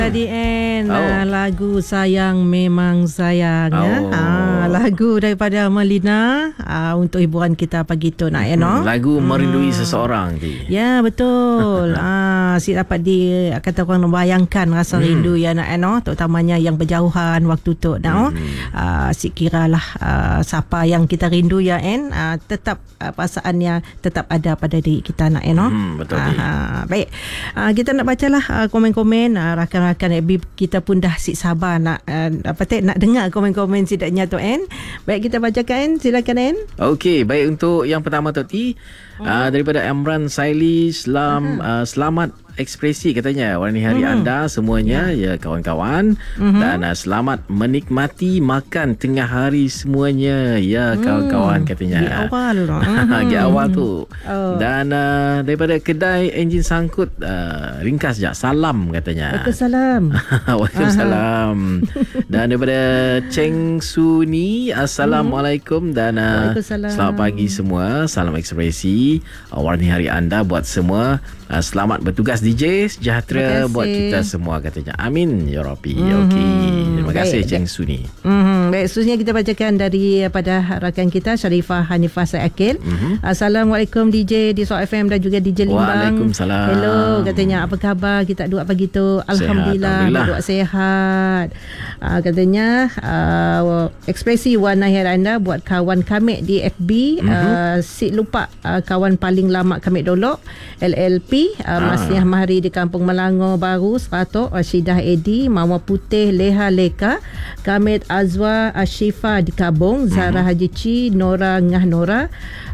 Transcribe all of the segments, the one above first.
Tadi lagu Sayang Memang Sayang lagu daripada Melina untuk hiburan kita pagi tu nak lagu merindui seseorang tu. Ya betul. Si dapat kata orang bayangkan rasa rindu ya nak terutamanya yang berjauhan waktu tu si kiralah siapa yang kita rindu ya tetap perasaannya tetap ada pada diri kita nak betul. Baik. Kita nak bacalah komen-komen rakan-rakan FB kita pun dah sabar nak nak dengar komen-komen sidaknya tu Baik, kita bacakan, silakan Okey, baik, untuk yang pertama tu daripada Amran Saili, selamat ekspresi katanya warna hari anda semuanya ya kawan-kawan dan selamat menikmati makan tengah hari semuanya ya kawan-kawan katanya. Di awal tu. Dan daripada kedai enjin sangkut ringkas je salam katanya. Waalaikumsalam. Waalaikumsalam. Dan daripada Cheng Suni, assalamualaikum dan selamat pagi semua. Salam ekspresi warna hari anda buat semua. Selamat bertugas DJ, sejahtera buat kita semua katanya. Amin ya Rabbi. Okey. Terima kasih Cheng Suni. Baik, seterusnya kita bacakan daripada rakan kita Sharifah Hanifah Saakil. Assalamualaikum DJ di Soul FM dan juga DJ Limbang. Waalaikumsalam. Hello katanya, apa khabar kita dua pagi tu? Alhamdulillah, berdoa sehat. Katanya ekspresi warna hari anda buat kawan kami di FB. Si lupa kawan paling lama kami dulu LLP Masniah Mahri di Kampung Melangor Baru, Seratok, Rashidah Edi, Mama Putih, Leha Leka, Kamid Azwa Ashifa di Kabung, Zara Haji Ci, Nora Ngah Nora,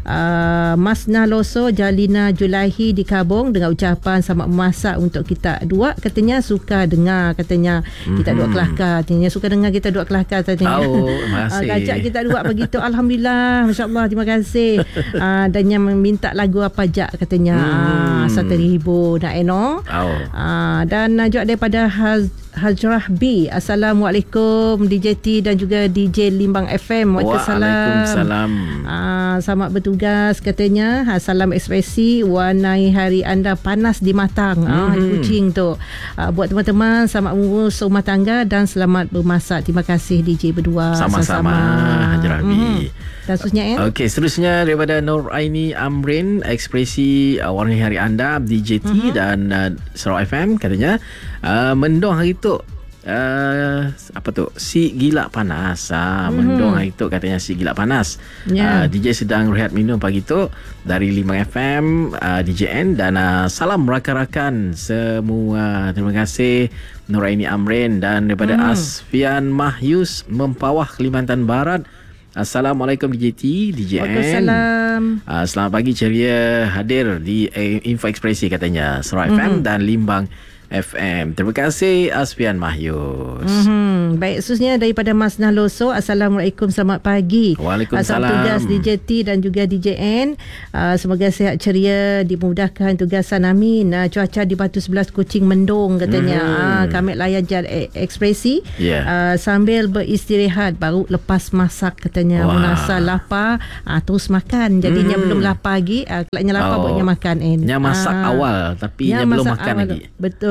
Masna Loso, Jalina Julaihi di Kabung dengan ucapan selamat memasak untuk kita dua. Katanya suka dengar, katanya kita dua kelakar, katanya suka dengar kita dua kelakar katanya. Terima kasih. Kajak kita dua begitu. Alhamdulillah, masya-Allah, terima kasih. Dan yang meminta lagu apa jak katanya. Satu ribu nak dan juga daripada Hajrah B. Assalamualaikum DJ T dan juga DJ Limbang FM. Waalaikumsalam. Selamat bertugas katanya. Salam ekspresi warnai hari anda panas di matang. Kucing tu. Buat teman-teman selamat mengurus rumah tangga dan selamat bermasak. Terima kasih DJ berdua. Sama-sama Hajrah B. Dan seterusnya Okey, seterusnya daripada Nur Aini Amrin, ekspresi warna hari anda DJ T dan Sarawak FM katanya mendung hari tu apa tu si gila panas. Mendung hari tu katanya si gila panas. DJ sedang rehat minum pagi tu dari 5 FM DJ N dan salam rakan-rakan semua. Terima kasih Nur Aini Amrin. Dan daripada Asfian Mahyus Mempawah Kalimantan Barat, assalamualaikum DJ T, DJ N. Waalaikumsalam. Selamat pagi, ceria hadir di Info Ekspresi katanya Sarawak FM dan Limbang FM. Terima kasih Asfian Mahyus. Baik, seterusnya daripada Mas Naloso, assalamualaikum, selamat pagi. Waalaikumsalam. Salam tugas DJ T dan juga DJ N. Semoga sihat ceria, dimudahkan tugasan, amin. Cuaca di Batu 11 Kuching mendung katanya. Kami layan ekspresi sambil beristirahat baru lepas masak katanya. Merasa lapar, terus makan. Jadinya belum lapar lagi. Kelaknya lapar buatnya makan. Nya masak awal tapi nya belum makan lagi. Betul.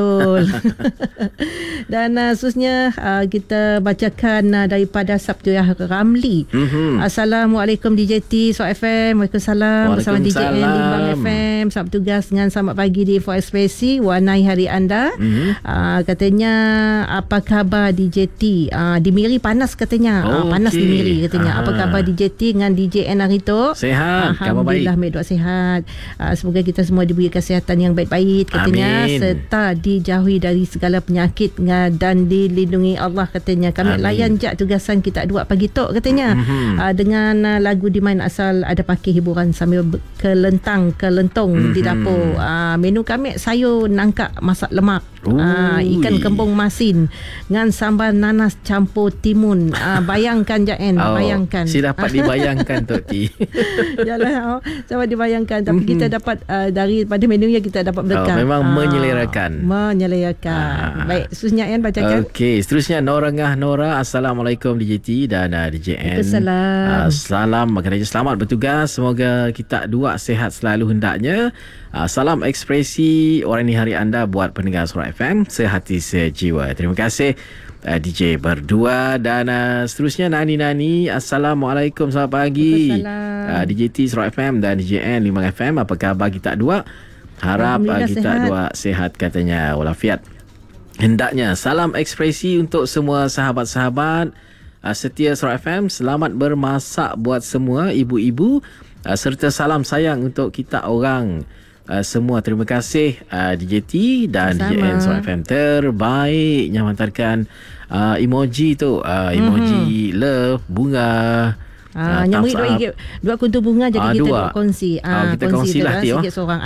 Dan seterusnya kita bacakan daripada Sabtu Ramli. Assalamualaikum DJ T, Soul FM. Waalaikumsalam. Bersama DJ N Limbang FM. Selamat tugas dengan selamat pagi di Info Ekspresi, warnai hari anda. Katanya apa khabar DJ T? Di Miri panas katanya. Panas di Miri katanya. Apa khabar DJ T dengan DJ N hari tu? Sehat, Alhamdulillah, doa sehat. Semoga kita semua diberi kesihatan yang baik-baik katanya. Amin. Serta dijauhi dari segala penyakit dan dilindungi Allah katanya. Kami layan jak tugasan kita dua pagi tu katanya. Dengan lagu dimain asal ada pakai hiburan sambil kelentong di dapur. Menu kami sayur nangka masak lemak, ikan kembung masin dengan sambal nanas campur timun. Bayangkan Jaen, bayangkan. Si dapat dibayangkan tu Ti. Yalah, dapat dibayangkan, tapi kita dapat daripada menunya kita dapat berdekat. Memang menyelerakan. Baik, seterusnya Yan bacakan. Okey, seterusnya Nora Rangah Nora. Assalamualaikum DJT dan DJN. Salam. Selamat bertugas. Semoga kita dua sihat selalu hendaknya. Salam ekspresi warna hari anda buat pendengar Suara FM sehati sejiwa. Terima kasih DJ berdua. Dan seterusnya Nani. Assalamualaikum, selamat pagi. DJT Suara FM dan DJN 5 FM. Apa khabar kita dua? Harap kita dua sihat katanya, walafiat hendaknya. Salam ekspresi untuk semua sahabat-sahabat setia Suara FM. Selamat bermasak buat semua ibu-ibu, serta salam sayang untuk kita orang semua. Terima kasih DJT dan DJN Suara FM terbaik yang hantarkan emoji tu, emoji love, bunga. Yang beri dua kuntum bunga, jadi kita kongsi. Kita kongsi lah sikit seorang.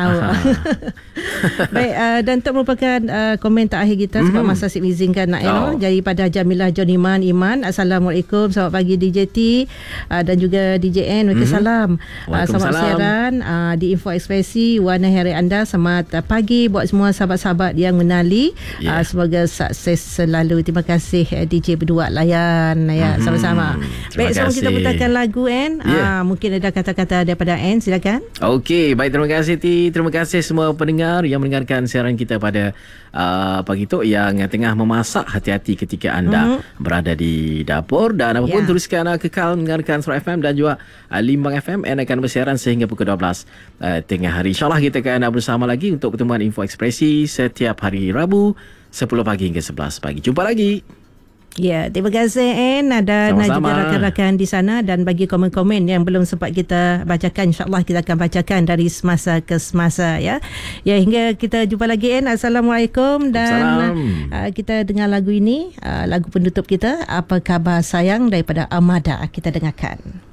Baik, dan itu merupakan komen terakhir kita sebab masa sip izinkan nak jadi pada Jamilah John Iman. Assalamualaikum, selamat pagi DJT dan juga DJN. Waalaikumsalam. Selamat siaran di Info Ekspresi warna hari anda. Selamat pagi buat semua sahabat-sahabat yang menali. Semoga sukses selalu. Terima kasih DJ berdua layan sama-sama. Baik, sebelum kita putarkan lagu mungkin ada kata-kata daripada Anne, silakan. Okey, baik, terima kasih Ti. Terima kasih semua pendengar yang mendengarkan siaran kita pada pagi tu yang tengah memasak. Hati-hati ketika anda berada di dapur dan apapun teruskan kekal mendengarkan Suara FM dan juga Limbang FM. Anne akan bersiaran sehingga pukul 12 tengah hari. InsyaAllah kita akan bersama lagi untuk pertemuan Info Ekspresi setiap hari Rabu 10 pagi hingga 11 pagi. Jumpa lagi. Ya, terima kasih Anne dan juga rakan-rakan di sana. Dan bagi komen-komen yang belum sempat kita bacakan, insyaAllah kita akan bacakan dari semasa ke semasa ya. Hingga kita jumpa lagi Anne. Assalamualaikum. Dan kita dengar lagu ini, lagu penutup kita, Apa Khabar Sayang daripada Armada. Kita dengarkan.